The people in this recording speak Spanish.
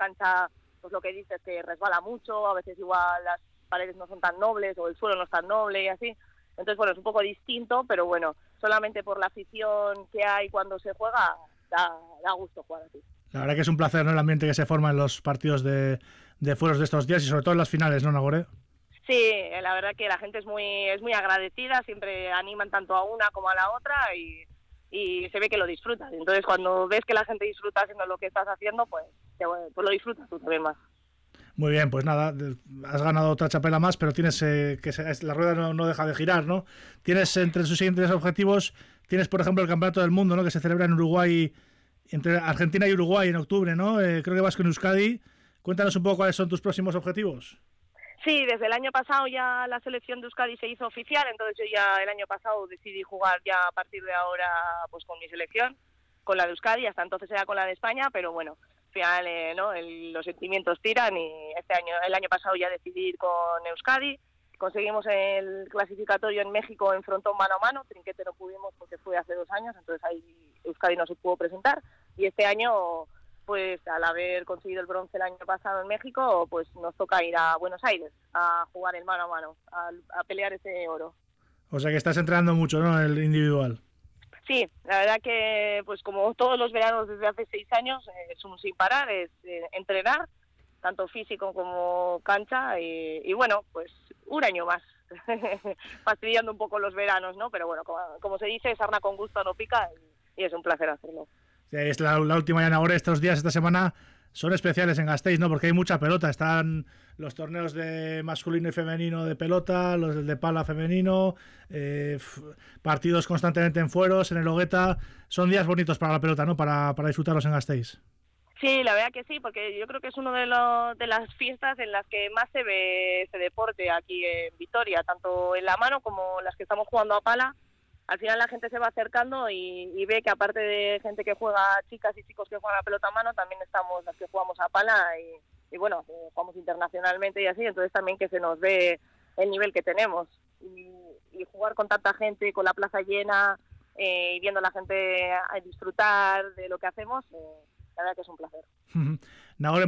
cancha, pues lo que dices, que resbala mucho, a veces igual las paredes no son tan nobles o el suelo no es tan noble y así. Entonces, bueno, es un poco distinto, pero bueno, solamente por la afición que hay cuando se juega, da gusto jugar así. La verdad que es un placer, ¿no?, el ambiente que se forma en los partidos de fueros de estos días y sobre todo en las finales, ¿no, Nagore? Sí, la verdad que la gente es muy agradecida, siempre animan tanto a una como a la otra y se ve que lo disfrutan. Entonces, cuando ves que la gente disfruta haciendo lo que estás haciendo, pues lo disfrutas tú también más. Muy bien, pues nada, has ganado otra chapela más, pero tienes la rueda no deja de girar, ¿no? Tienes entre sus siguientes objetivos, tienes por ejemplo el Campeonato del Mundo, ¿no?, que se celebra en Uruguay, entre Argentina y Uruguay en octubre, ¿no? Creo que vas con Euskadi. Cuéntanos un poco cuáles son tus próximos objetivos. Sí, desde el año pasado ya la selección de Euskadi se hizo oficial, entonces yo ya el año pasado decidí jugar ya a partir de ahora pues con mi selección, con la de Euskadi, hasta entonces era con la de España, pero bueno, al final ¿no? Los sentimientos tiran y el año pasado ya decidí ir con Euskadi, conseguimos el clasificatorio en México en frontón mano a mano, trinquete no pudimos porque fue hace 2 años, entonces ahí Euskadi no se pudo presentar y este año pues al haber conseguido el bronce el año pasado en México, pues nos toca ir a Buenos Aires a jugar el mano a mano, a pelear ese oro. O sea que estás entrenando mucho, ¿no?, el individual. Sí, la verdad que pues como todos los veranos desde hace 6 años, es un sin parar, es entrenar, tanto físico como cancha y bueno, pues un año más, fastidiando un poco los veranos, ¿no? Pero bueno, como se dice, sarna con gusto no pica y es un placer hacerlo. Es la última ya ahora, estos días, esta semana son especiales en Gasteiz, ¿no? Porque hay mucha pelota. Están los torneos de masculino y femenino de pelota, los de pala femenino, partidos constantemente en fueros, en el Hogueta. Son días bonitos para la pelota, ¿no? Para disfrutarlos en Gasteiz. Sí, la verdad que sí, porque yo creo que es uno de las fiestas en las que más se ve ese deporte aquí en Vitoria, tanto en la mano como las que estamos jugando a pala. Al final la gente se va acercando y ve que aparte de gente que juega, chicas y chicos que juegan a pelota a mano, también estamos las que jugamos a pala y bueno, jugamos internacionalmente y así, entonces también que se nos ve el nivel que tenemos. Y jugar con tanta gente, con la plaza llena y viendo a la gente a disfrutar de lo que hacemos, la verdad que es un placer. Nagore